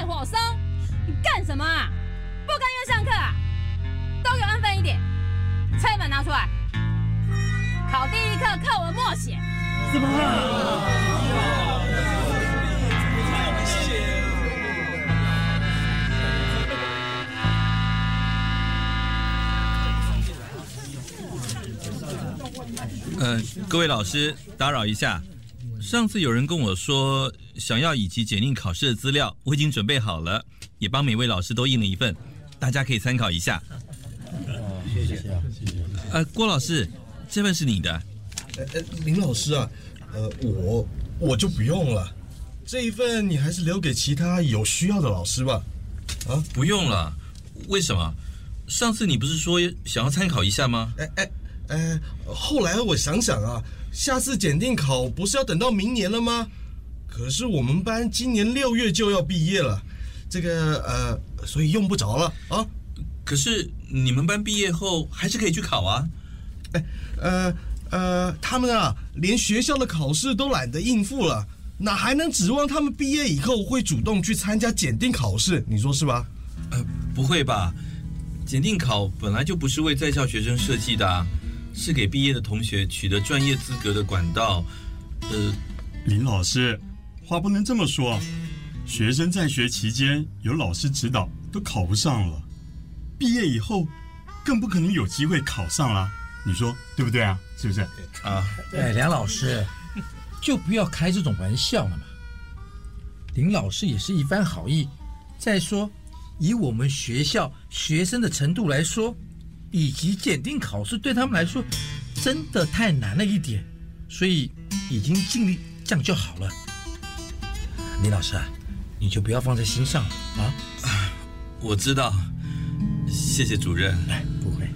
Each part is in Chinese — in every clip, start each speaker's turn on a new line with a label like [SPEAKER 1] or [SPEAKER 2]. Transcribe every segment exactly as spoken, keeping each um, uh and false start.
[SPEAKER 1] 火松，你干什么啊？不甘愿上课啊？都给我安分一点，册本拿出来。考第一课课文默写。
[SPEAKER 2] 怎么了？
[SPEAKER 3] 呃，各位老师，打扰一下。上次有人跟我说想要以及检定考试的资料，我已经准备好了，也帮每位老师都印了一份，大家可以参考一下。
[SPEAKER 2] 哦，谢谢，谢谢。
[SPEAKER 3] 呃，郭老师，这份是你的。
[SPEAKER 4] 呃呃，林老师啊，呃，我我就不用了，这一份你还是留给其他有需要的老师吧。啊，
[SPEAKER 3] 不用了，为什么？上次你不是说想要参考一下吗？
[SPEAKER 4] 哎哎哎，后来我想想啊，下次检定考不是要等到明年了吗？可是我们班今年六月就要毕业了，这个呃，所以用不着了啊。
[SPEAKER 3] 可是你们班毕业后还是可以去考啊。
[SPEAKER 4] 哎，呃呃，他们啊，连学校的考试都懒得应付了，哪还能指望他们毕业以后会主动去参加检定考试？你说是吧？
[SPEAKER 3] 呃，不会吧？检定考本来就不是为在校学生设计的啊，是给毕业的同学取得专业资格的管道。呃，
[SPEAKER 5] 林老师，话不能这么说。学生在学期间有老师指导，都考不上了，毕业以后更不可能有机会考上了。你说对不对啊？是不是？
[SPEAKER 3] 啊，
[SPEAKER 2] 哎，梁老师，就不要开这种玩笑了嘛。林老师也是一番好意，再说，以我们学校学生的程度来说，以及检定考试对他们来说真的太难了一点，所以已经尽力这样就好了。林老师啊，你就不要放在心上了啊。
[SPEAKER 3] 我知道，谢谢主任。
[SPEAKER 2] 哎，不会。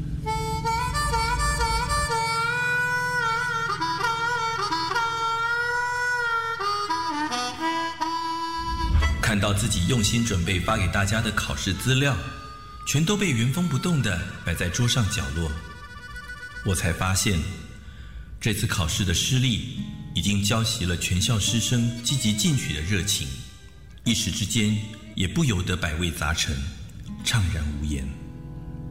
[SPEAKER 3] 看到自己用心准备发给大家的考试资料，全都被原封不动地摆在桌上角落，我才发现，这次考试的失利已经浇熄了全校师生积极进取的热情，一时之间也不由得百味杂陈，怅然无言。